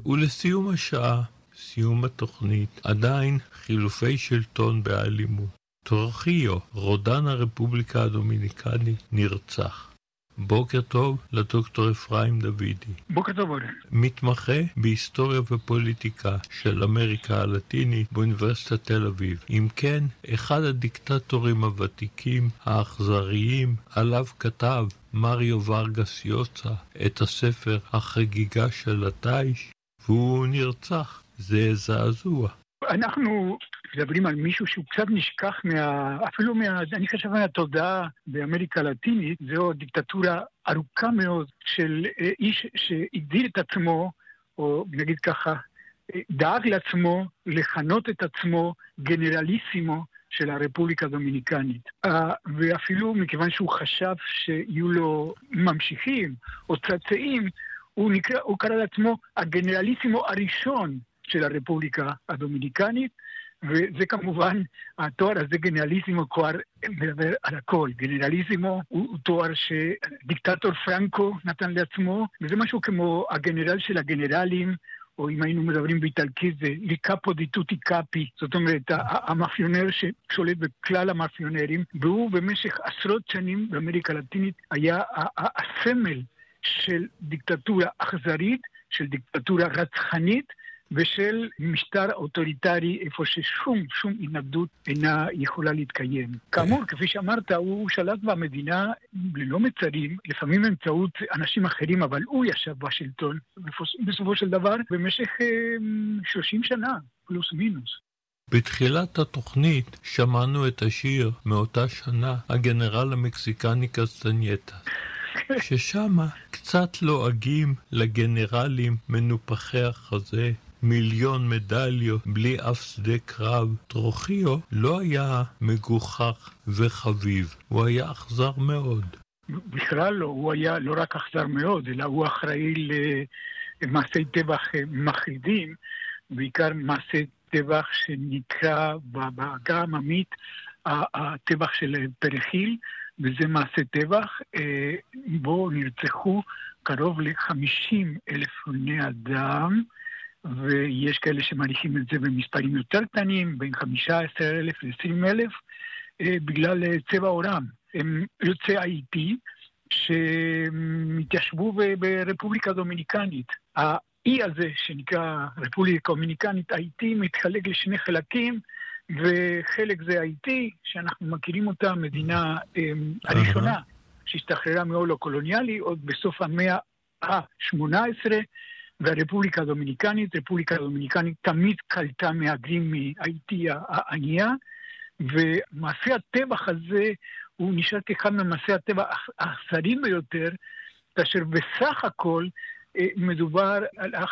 ולסיום השעה, סיום התוכנית, עדיין חילופי שלטון באלימות. טרוחיו, רודן הרפובליקה הדומיניקנית, נרצח. בוקר טוב לדוקטור אפרים דוידי. בוקר טוב אורן. מתמחה בהיסטוריה ופוליטיקה של אמריקה הלטינית באוניברסיטת תל אביב. אם כן, אחד הדיקטטורים הוותיקים האכזריים עליו כתב מריו ורגס יוסה את הספר החגיגה של הטייש, והוא נרצח. זה זעזוע. אנחנו מדברים על מישהו שהוא קצת נשכח אפילו אני חושב מהתודעה באמריקה הלטינית. זו דיקטטורה ארוכה מאוד של איש שהגדיר את עצמו, או נגיד ככה, דאג לעצמו לכנות את עצמו גנרליסימו של הרפובליקה הדומיניקנית. ואפילו מכיוון שהוא חשב שיהיו לו ממשיכים או צאצאים, הוא קרא לעצמו הגנרליסימו הראשון של הרפובליקה הדומיניקנית, וזה כמובן, התואר הזה גנרליסימו כבר מדבר על הכל. גנרליסימו הוא תואר שדיקטטור פרנקו נתן לעצמו, וזה משהו כמו הגנרל של הגנרלים, או אם היינו מדברים באיטלקית זה לקאפו די טוטי קאפי, זאת אומרת המאפיונר ששולט בכלל המאפיונרים, והוא במשך עשרות שנים באמריקה הלטינית היה הסמל של דיקטטורה אכזרית, של דיקטטורה רצחנית, ושל משטר אוטוריטרי איפה ששום התנגדות אינה יכולה להתקיים. כאמור, כפי שאמרת, הוא שלט במדינה ללא מצרים, לפעמים באמצעות אנשים אחרים, אבל הוא ישב בשלטון בסופו של דבר במשך 30 שנה, פלוס מינוס. בתחילת התוכנית שמענו את השיר מאותה שנה, הגנרל המקסיקני קסטנייטה. ששמה קצת לועגים לגנרלים מנופחי החזה, מיליון מדליות בלי אף שדה קרב. טרוחיו לא היה מגוחך וחביב, הוא היה אכזר מאוד. בכלל לא, הוא היה לא רק אכזר מאוד, אלא הוא אחראי למעשי טבח מחרידים, בעיקר מעשי טבח שנקרא בעגה העממית הטבח של פרחיל, וזה מעשה טבח בו נרצחו קרוב ל-50,000 בני אדם, ויש כאלה שמניחים את זה במספרים יותר קטנים, בין 15,000 ל-20,000, בגלל צבע עורם. הם יוצאי האיטי שמתיישבו ברפובליקה דומיניקנית. האי הזה שנקרא רפובליקה דומיניקנית, האיטי מתחלק לשני חלקים, וחלק זה האיטי, שאנחנו מכירים אותה, המדינה הראשונה שהשתחררה מעול הקולוניאלי, עוד בסוף המאה ה-18, והרפובליקה הדומיניקנית, רפובליקה הדומיניקנית תמיד קלטה מהגרים מהאיטי הענייה, ומעשה הטבח הזה הוא נשאר כאחד ממעשי הטבח האכזריים ביותר, כאשר בסך הכל מדובר על